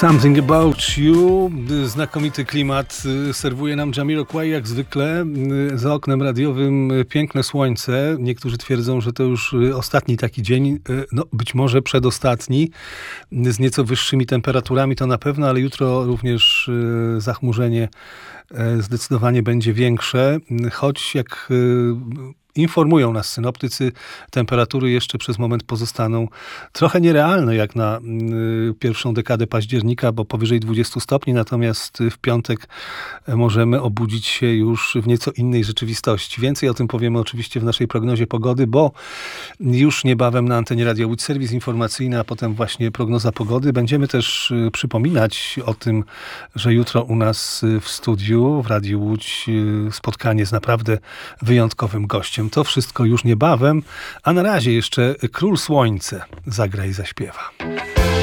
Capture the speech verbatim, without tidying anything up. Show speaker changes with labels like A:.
A: Something About You. Znakomity klimat serwuje nam Jamiroquai jak zwykle. Za oknem radiowym piękne słońce. Niektórzy twierdzą, że to już ostatni taki dzień. No, być może przedostatni. Z nieco wyższymi temperaturami to na pewno, ale jutro również zachmurzenie zdecydowanie będzie większe. Choć jak informują nas synoptycy, temperatury jeszcze przez moment pozostaną trochę nierealne jak na y, pierwszą dekadę października, bo powyżej dwudziestu stopni, natomiast w piątek możemy obudzić się już w nieco innej rzeczywistości. Więcej o tym powiemy oczywiście w naszej prognozie pogody, bo już niebawem na antenie Radia Łódź serwis informacyjny, a potem właśnie prognoza pogody. Będziemy też y, przypominać o tym, że jutro u nas w studiu w Radiu Łódź y, spotkanie z naprawdę wyjątkowym gościem. To wszystko już niebawem, a na razie jeszcze Król Słońce zagra i zaśpiewa.